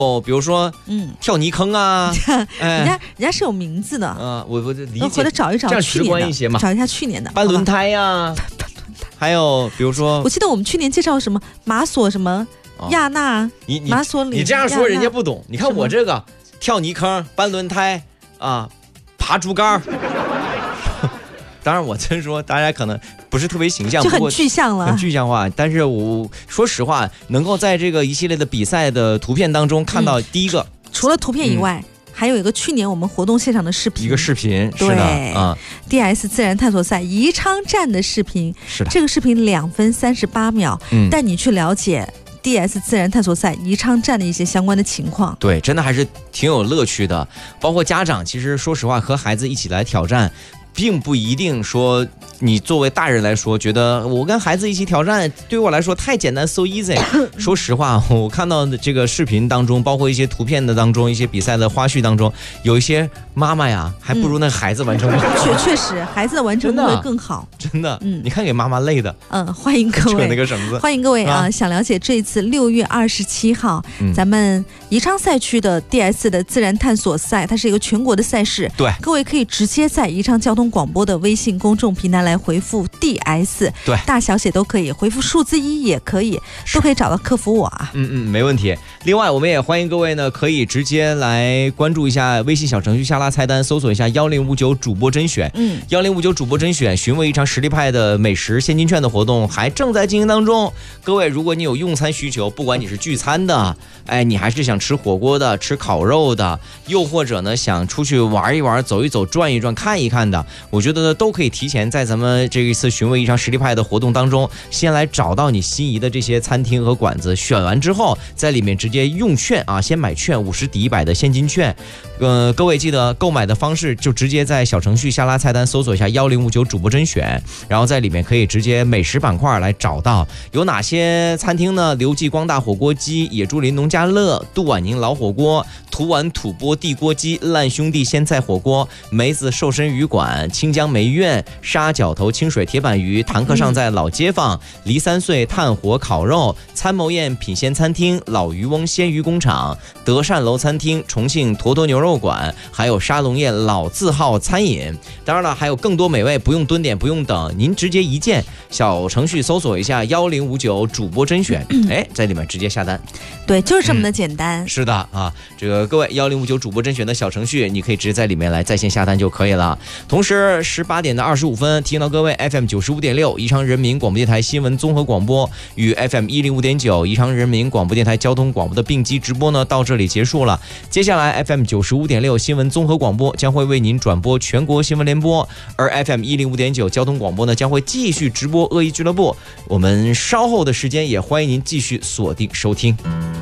比如说跳泥坑啊， 人家是有名字的我理解， 回来找一找， 这样直观一些嘛， 找一下去年的搬轮胎呀，还有比如说， 我记得我们去年介绍什么马索什么亚纳，马索里， 你这样说人家不懂。你看我这个跳泥坑、搬轮胎啊、爬竹竿。当然，我真说大家可能不是特别形象， 就很具象了， 很具象化。但是我说实话，能够在这个一系列的比赛的图片当中看到第一个， 除了图片以外，还有一个去年我们活动现场的视频， 一个视频， 对， 是的 DS 自然探索赛宜昌站的视频， 是的， 这个视频2分38秒，带你去了解DS 自然探索赛宜昌站的一些相关的情况。 对，真的还是挺有乐趣的。包括家长，其实说实话，和孩子一起来挑战，并不一定说你作为大人来说觉得我跟孩子一起挑战对我来说太简单 so easy 说实话，我看到的这个视频当中，包括一些图片的当中，一些比赛的花絮当中，有一些妈妈呀还不如那孩子完成确实孩子的完成度会更好， 真的你看给妈妈累的。 欢迎各位， 扯那个绳子， 欢迎各位想了解这一次6月27号咱们宜昌赛区的 DS 的自然探索赛，它是一个全国的赛事。 对， 各位可以直接在宜昌交通广播的微信公众平台来回复 DS， 对， 大小写都可以，回复数字1也可以，都可以找到客服我啊。 没问题。另外，我们也欢迎各位呢，可以直接来关注一下微信小程序下拉菜单，搜索一下1059主播甄选，1059主播甄选，询问一场实力派的美食现金券的活动还正在进行当中。各位，如果你有用餐需求，不管你是聚餐的，你还是想吃火锅的、吃烤肉的，又或者呢想出去玩一玩、走一走、转一转、看一看的，我觉得都可以提前在咱们这一次询问一场实力派的活动当中，先来找到你心仪的这些餐厅和馆子，选完之后在里面直接用券先买券50抵100的现金券。各位记得购买的方式就直接在小程序下拉菜单搜索一下1059主播甄选，然后在里面可以直接美食板块来找到有哪些餐厅呢？刘记光大火锅鸡、野猪林农家乐、杜婉宁老火锅、土碗土锅地锅鸡、烂兄弟鲜菜火锅、梅子瘦身鱼馆、清江梅苑、沙角头清水铁板鱼、谭克上在老街坊、黎3岁炭火烤肉、参谋宴品鲜餐厅、老渔翁鲜鱼工厂、德善楼餐厅、重庆坨坨牛肉馆，还有沙龙宴老字号餐饮。当然了，还有更多美味，不用蹲点，不用等，您直接一键小程序搜索一下1059主播甄选，在里面直接下单。 对，就是这么的简单。 是的这个各位1059主播甄选的小程序，你可以直接在里面来在线下单就可以了。同时18点的25分，提醒到各位 FM 95.6宜昌人民广播电台新闻综合广播与 FM 105.9宜昌人民广播电台交通广播的并机直播呢，到这里结束了。接下来 FM 95.6新闻综合广播将会为您转播全国新闻联播，而 FM 105.9交通广播呢将会继续直播恶意俱乐部。我们稍后的时间也欢迎您继续锁定收听。